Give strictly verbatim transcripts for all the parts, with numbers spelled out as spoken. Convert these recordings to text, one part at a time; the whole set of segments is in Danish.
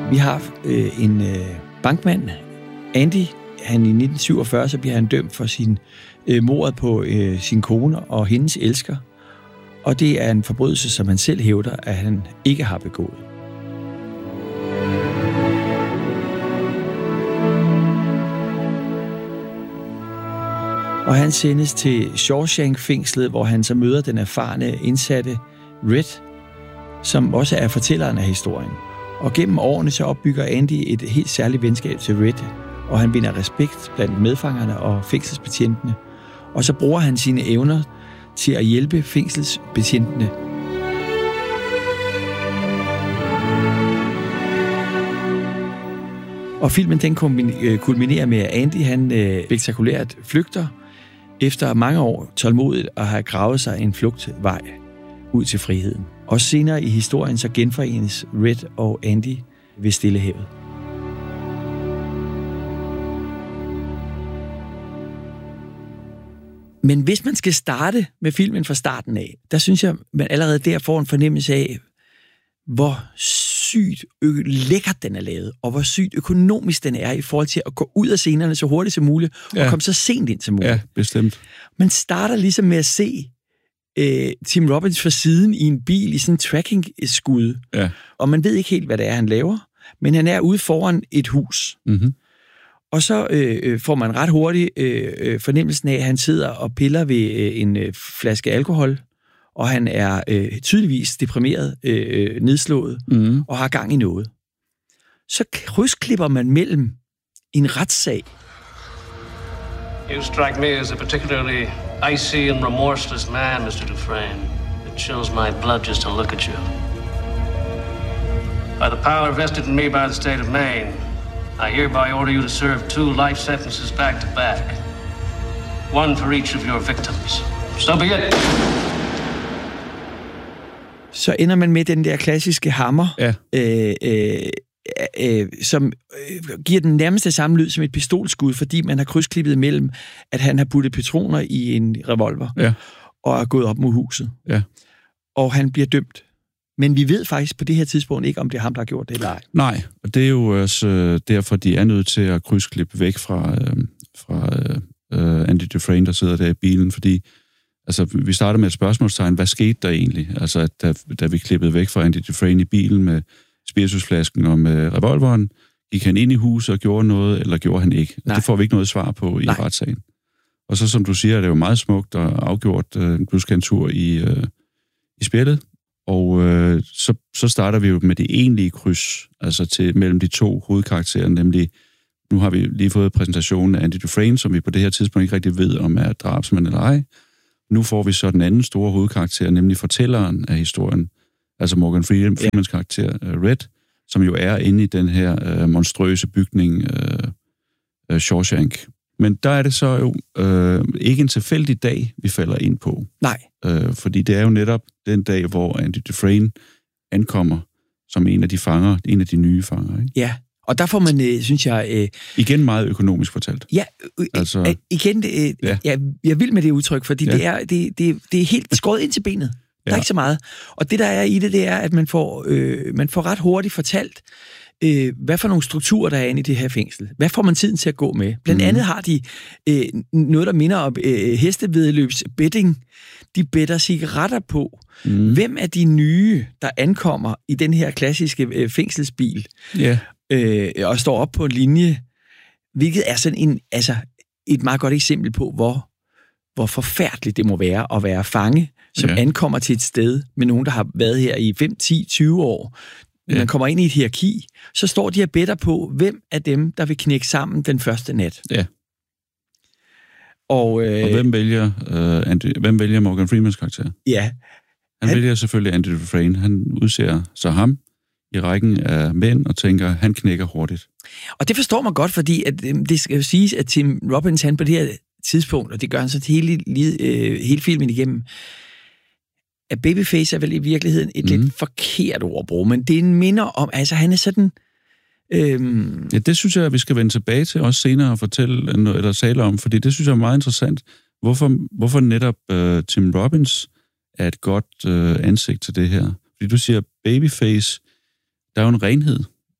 Vi har øh, en øh, bankmand, Andy. Han i nitten syvogfyrre, så bliver han dømt for sin øh, mordet på øh, sin kone og hendes elsker. Og det er en forbrydelse, som han selv hævder, at han ikke har begået. Og han sendes til Shawshank-fængslet, hvor han så møder den erfarne indsatte Red, som også er fortælleren af historien. Og gennem årene så opbygger Andy et helt særligt venskab til Red, og han vinder respekt blandt medfangerne og fængselsbetjentene. Og så bruger han sine evner til at hjælpe fængselsbetjentene. Og filmen den kulminerer med, at Andy han øh, spektakulært flygter efter mange år tålmodigt at have gravet sig en flugtvej ud til friheden. Og senere i historien så genforenes Red og Andy ved Stillehavet. Men hvis man skal starte med filmen fra starten af, der synes jeg, man allerede der får en fornemmelse af, hvor sygt ø- lækkert den er lavet, og hvor sygt økonomisk den er i forhold til at gå ud af scenerne så hurtigt som muligt, og ja. komme så sent ind som muligt. Ja, bestemt. Man starter ligesom med at se øh, Tim Robbins fra siden i en bil i sådan en tracking-skud, ja. og man ved ikke helt, hvad det er, han laver, men han er ude foran et hus. Mm-hmm. Og så øh, får man ret hurtigt øh, fornemmelsen af, at han sidder og piller ved øh, en øh, flaske alkohol, og han er øh, tydeligvis deprimeret, øh, nedslået, mm. og har gang i noget. Så krydsklipper man mellem en retssag. You strike me as a particularly icy and remorseless man, mister Dufresne. It chills my blood just to look at you. By the power vested in me by the state of Maine, I hereby order you to serve two life sentences back to back. One for each of your victims. So be it. Så ender man med den der klassiske hammer, ja. øh, øh, øh, som øh, giver den nærmeste samme lyd som et pistolskud, fordi man har krydsklippet mellem, at han har puttet patroner i en revolver, ja. og er gået op mod huset. Ja. Og han bliver dømt. Men vi ved faktisk på det her tidspunkt ikke, om det er ham, der har gjort det eller ej. Nej, og det er jo også derfor, de er nødt til at krydsklippe væk fra, øh, fra øh, Andy Dufresne, der sidder der i bilen, fordi altså, vi starter med et spørgsmålstegn. Hvad skete der egentlig? Altså, at da, da vi klippede væk fra Andy Dufresne i bilen med spiritusflasken og med revolveren, gik han ind i huset og gjorde noget, eller gjorde han ikke? Det får vi ikke noget svar på i Nej. retssagen. Og så, som du siger, er det jo meget smukt og afgjort øh, en buskantur i, øh, i spillet. Og øh, så, så starter vi jo med det egentlige kryds, altså til, mellem de to hovedkarakterer, nemlig, nu har vi lige fået præsentationen af Andy Dufresne, som vi på det her tidspunkt ikke rigtig ved, om er drabsmand eller ej. Nu får vi så den anden store hovedkarakter, nemlig fortælleren af historien, altså Morgan Freemans karakter, uh, Red, som jo er inde i den her uh, monstrøse bygning, uh, uh, Shawshank. Men der er det så jo uh, ikke en tilfældig dag, vi falder ind på. Nej. Uh, fordi det er jo netop den dag, hvor Andy Dufresne ankommer som en af de fanger, en af de nye fanger, ikke? Ja. Og der får man, øh, synes jeg... Øh, igen meget økonomisk fortalt. Ja, øh, altså, øh, igen, øh, ja. jeg, jeg vil med det udtryk, fordi ja. det, er, det, det, det er helt skåret ind til benet. Der er ja. ikke så meget. Og det, der er i det, det er, at man får, øh, man får ret hurtigt fortalt, øh, hvad for nogle strukturer, der er inde i det her fængsel. Hvad får man tiden til at gå med? Blandt mm. andet har de øh, noget, der minder om øh, hestevedløbs betting. De better cigaretter på. Mm. Hvem er de nye, der ankommer i den her klassiske øh, fængselsbil? Ja. Øh, og står op på en linje, hvilket er sådan en, altså et meget godt eksempel på, hvor, hvor forfærdeligt det må være at være fange, som ja. ankommer til et sted med nogen, der har været her i fem, ti, tyve år. Når ja. man kommer ind i et hierarki, så står de her better på, hvem af dem, der vil knække sammen den første nat. Ja. Og, øh, og hvem vælger, øh, Andy, hvem vælger Morgan Freemans karakter? Ja. Han, han vælger selvfølgelig Andy Dufresne. Han udser så ham i rækken af mænd og tænker, han knækker hurtigt. Og det forstår man godt, fordi at, øh, det skal jo siges, at Tim Robbins, han på det her tidspunkt, og det gør han så hele, øh, hele filmen igennem, at babyface er vel i virkeligheden et mm. lidt forkert ord at bruge, men det er en minder om, altså han er sådan... Øhm... Ja, det synes jeg, at vi skal vende tilbage til også senere og fortælle, eller tale om, fordi det synes jeg er meget interessant. Hvorfor, hvorfor netop uh, Tim Robbins er et godt uh, ansigt til det her? Fordi du siger babyface, der er jo en renhed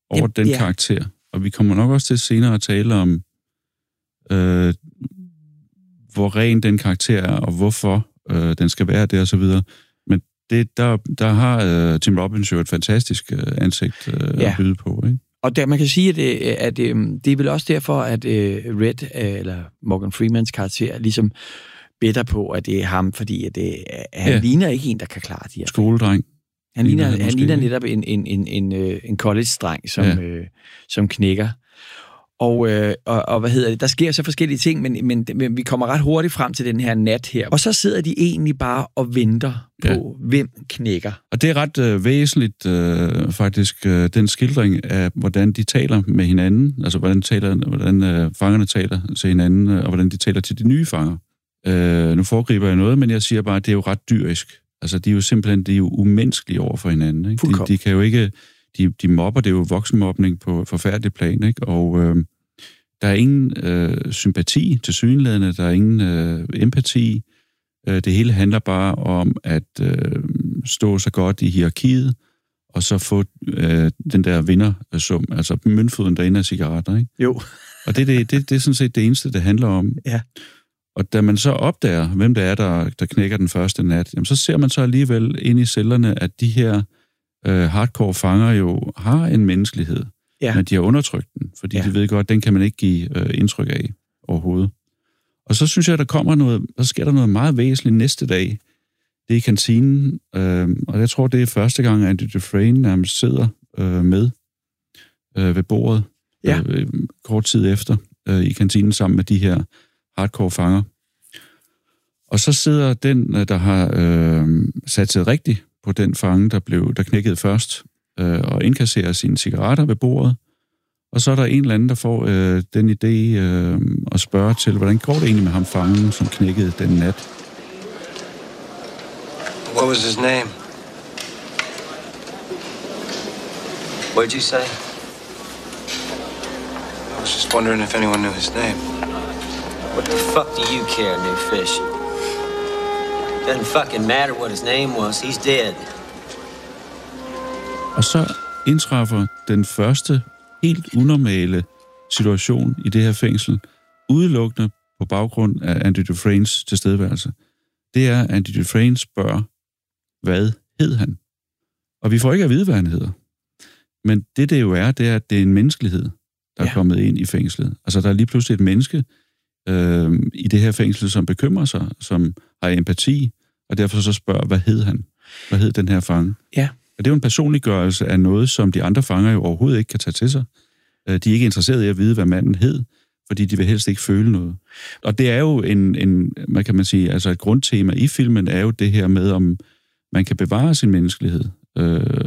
over det, den ja. karakter. Og vi kommer nok også til senere at tale om, øh, hvor ren den karakter er, og hvorfor øh, den skal være det, og så videre. Men det, der, der har øh, Tim Robbins jo et fantastisk øh, ansigt øh, ja. at byde på, ikke? Og der, man kan sige, at, at, at det er vel også derfor, at uh, Red, uh, eller Morgan Freemans karakter, ligesom bedre på, at det er ham, fordi at det, han ja. ligner ikke en, der kan klare de her. Skoledreng. Han ligner, han, han ligner netop en, en, en, en, en college-dreng, som, ja. øh, som knækker. Og, øh, og, og hvad hedder det? Der sker så forskellige ting, men, men, men vi kommer ret hurtigt frem til den her nat her. Og så sidder de egentlig bare og venter på, ja. hvem knækker. Og det er ret øh, væsentligt, øh, faktisk, øh, den skildring af, hvordan de taler med hinanden, altså hvordan, taler, hvordan øh, fangerne taler til hinanden, øh, og hvordan de taler til de nye fanger. Øh, nu foregriber jeg noget, men jeg siger bare, at det er jo ret dyrisk. Altså, de er jo simpelthen de er jo umenneskelige over for hinanden. Ikke? De, de kan jo ikke... De, de mobber, det er jo voksenmobning på forfærdelig plan, ikke? Og øh, der er ingen øh, sympati til synlædende, der er ingen øh, empati. Øh, det hele handler bare om at øh, stå så godt i hierarkiet, og så få øh, den der vindersum, altså møntfoden derinde af cigaretter, ikke? Jo. Og det, det, det, det er sådan set det eneste, det handler om. Ja. Og da man så opdager, hvem det er, der, der knækker den første nat, jamen, så ser man så alligevel ind i cellerne, at de her øh, hardcore fanger jo har en menneskelighed, ja. men de har undertrykt den, fordi ja. de ved godt, at den kan man ikke give øh, indtryk af overhovedet. Og så synes jeg, at der kommer noget, så sker der noget meget væsentligt næste dag. Det er i kantinen, øh, og jeg tror, det er første gang, at Andy Dufresne nærmest sidder øh, med øh, ved bordet, ja. øh, kort tid efter, øh, i kantinen sammen med de her hardcore fanger. Og så sidder den, der har øh, sat sig rigtigt på den fange, der blev der knækkede først, øh, og indkasserer sine cigaretter ved bordet. Og så er der en eller anden, der får øh, den idé øh, at spørge til, hvordan går det egentlig med ham fangen, som knækkede den nat? What was his name? What did you say? I was just wondering if anyone knew his name. What the fuck do you care, new fish? Doesn't fucking matter what his name was. He's dead. Og så indtræffer den første helt unormale situation i det her fængsel, udelukkende på baggrund af Andy Dufresnes tilstedeværelse. Det er, at Andy Dufresne spørger, hvad hed han? Og vi får ikke at vide, hvad han hedder. Men det, det jo er, det er, at det er en menneskelighed, der ja. er kommet ind i fængslet. Altså, der er lige pludselig et menneske øh, i det her fængsel, som bekymrer sig, som har empati, og derfor så spørger, hvad hed han? Hvad hed den her fange? Ja. Og det er jo en personliggørelse af noget, som de andre fanger jo overhovedet ikke kan tage til sig. De er ikke interesserede i at vide, hvad manden hed, fordi de vil helst ikke føle noget. Og det er jo en, en man kan man sige, altså et grundtema i filmen er jo det her med, om man kan bevare sin menneskelighed, øh,